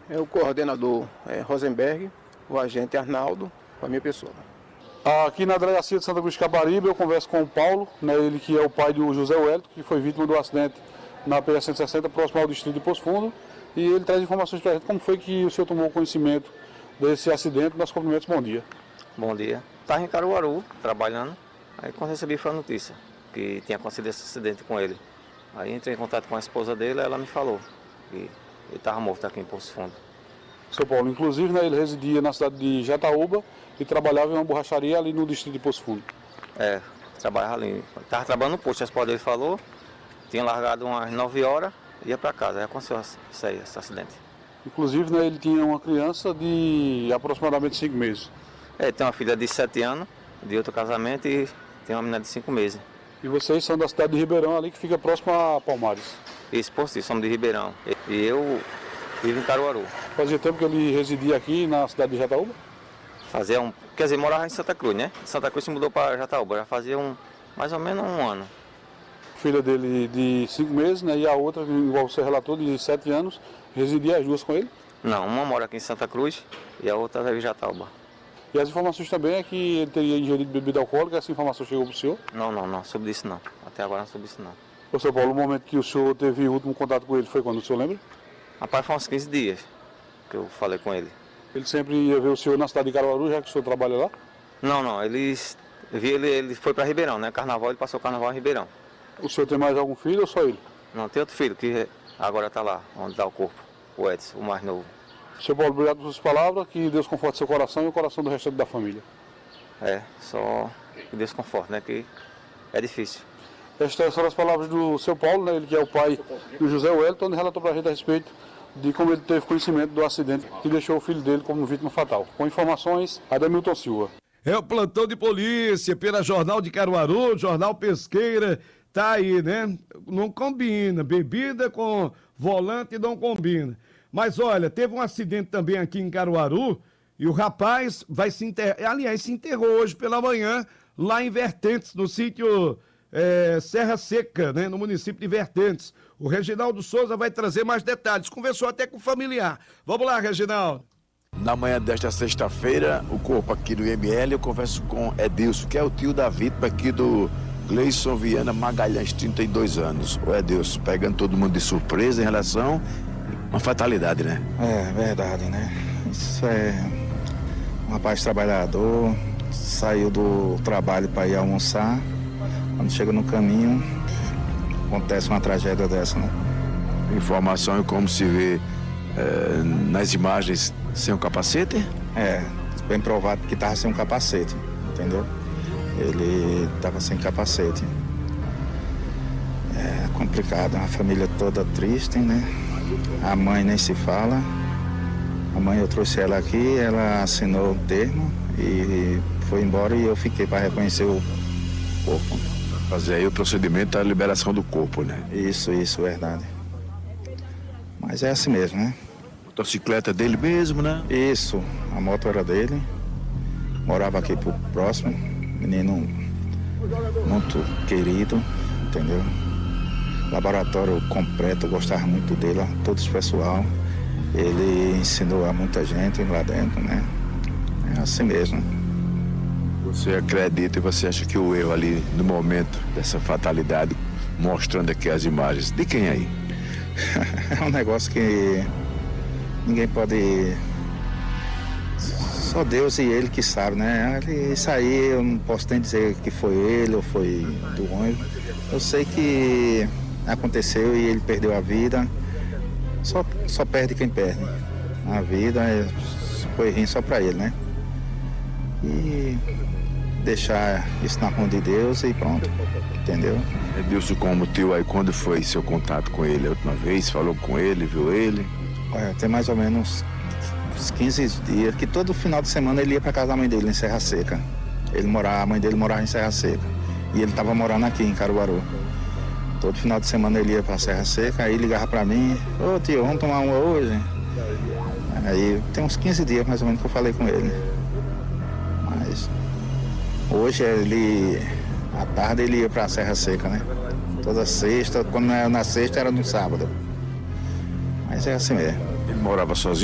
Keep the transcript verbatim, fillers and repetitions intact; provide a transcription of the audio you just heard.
É o coordenador é, Rosenberg, o agente Arnaldo, a minha pessoa. Aqui na delegacia de Santa Cruz de Caparibe eu converso com o Paulo, né, ele que é o pai do José Wellington, que foi vítima do acidente na P S cento e sessenta, próximo ao distrito de Poço Fundo, e ele traz informações para a gente. Como foi que o senhor tomou conhecimento desse acidente? Nós cumprimentos, bom dia. Bom dia. Estava em Caruaru, trabalhando, aí quando recebi foi a notícia que tinha acontecido esse acidente com ele. Aí entrei em contato com a esposa dele, ela me falou que ele estava morto aqui em Poço Fundo. Seu Paulo, inclusive, né, ele residia na cidade de Jataúba e trabalhava em uma borracharia ali no distrito de Poço Fundo. É, trabalhava ali. Estava trabalhando no posto, a esposa dele falou, tinha largado umas nove horas, ia para casa, aí aconteceu isso aí, esse acidente. Inclusive, né, ele tinha uma criança de aproximadamente cinco meses. É, tem uma filha de sete anos, de outro casamento, e tem uma menina de cinco meses. E vocês são da cidade de Ribeirão, ali que fica próximo a Palmares. Isso, por si, somos de Ribeirão. E eu vivo em Caruaru. Fazia tempo que ele residia aqui na cidade de Jataúba? Fazia um... Quer dizer, morava em Santa Cruz, né? De Santa Cruz se mudou para Jataúba, já fazia um, mais ou menos um ano. Filha dele de cinco meses, né? E a outra, igual você relatou, de sete anos, residia as duas com ele? Não, uma mora aqui em Santa Cruz e a outra vive em Jataúba. E as informações também é que ele teria ingerido bebida alcoólica, essa informação chegou para o senhor? Não, não, não, soube disso não. Até agora não soube disso não. Ô, seu Paulo, o momento que o senhor teve o último contato com ele foi quando, o senhor lembra? Rapaz, foi uns quinze dias que eu falei com ele. Ele sempre ia ver o senhor na cidade de Caruaru, já que o senhor trabalha lá? Não, não, ele, vi ele, ele foi para Ribeirão, né? Carnaval, ele passou o carnaval em Ribeirão. O senhor tem mais algum filho ou só ele? Não, tem outro filho que agora está lá, onde está o corpo, o Edson, o mais novo. Seu Paulo, obrigado por suas palavras, que Deus conforte seu coração e o coração do restante da família. É, só que Deus conforte, né? Que é difícil. Estas foram as palavras do seu Paulo, né? Ele que é o pai do José Wellington, ele relatou para a gente a respeito de como ele teve conhecimento do acidente que deixou o filho dele como vítima fatal. Com informações, Ademilton Silva. É o plantão de polícia pela Jornal de Caruaru, Jornal Pesqueira, tá aí, né? Não combina, bebida com volante não combina. Mas olha, teve um acidente também aqui em Caruaru e o rapaz vai se enterrar, aliás, se enterrou hoje pela manhã lá em Vertentes, no sítio é, Serra Seca, né? No município de Vertentes. O Reginaldo Souza vai trazer mais detalhes, conversou até com o familiar. Vamos lá, Reginaldo. Na manhã desta sexta-feira, o corpo aqui do I M L, eu converso com Edilson, que é o tio da vítima aqui do Gleison Viana Magalhães, trinta e dois anos. O Edilson, pegando todo mundo de surpresa em relação a uma fatalidade, né? É, verdade, né? Isso é um rapaz trabalhador, saiu do trabalho para ir almoçar, quando chega no caminho, acontece uma tragédia dessa, né? Informação é como se vê é, nas imagens sem o capacete? É, bem provado que estava sem um capacete, entendeu? Ele estava sem capacete. É complicado, a família toda triste, né? A mãe nem se fala. A mãe, eu trouxe ela aqui, ela assinou o termo e foi embora e eu fiquei para reconhecer o corpo. Fazer aí o procedimento da liberação do corpo, né? Isso, isso, verdade. Mas é assim mesmo, né? Motocicleta dele mesmo, né? Isso, a moto era dele. Morava aqui por próximo. Menino muito querido, entendeu? Laboratório completo, eu gostava muito dele, todo esse pessoal. Ele ensinou a muita gente lá dentro, né? É assim mesmo. Você acredita e você acha que o erro ali, no momento dessa fatalidade, mostrando aqui as imagens, de quem aí? É um negócio que ninguém pode... Só Deus e ele que sabe, né? Isso aí eu não posso nem dizer que foi ele ou foi do ônibus. Eu sei que aconteceu e ele perdeu a vida. Só, só perde quem perde. A vida foi ruim só pra ele, né? E deixar isso na mão de Deus e pronto, entendeu? Edilson, como tio aí, quando foi seu contato com ele a última vez? Falou com ele, viu ele? Olha, tem mais ou menos uns quinze dias, que todo final de semana ele ia pra casa da mãe dele, em Serra Seca. Ele morava, a mãe dele morava em Serra Seca. E ele tava morando aqui em Caruaru. Todo final de semana ele ia pra Serra Seca, aí ligava pra mim, ô tio, vamos tomar uma hoje? Aí tem uns quinze dias mais ou menos que eu falei com ele. Mas hoje ele, à tarde ele ia pra Serra Seca, né? Toda sexta, quando não era na sexta era no sábado. Mas é assim mesmo. Ele morava sozinho?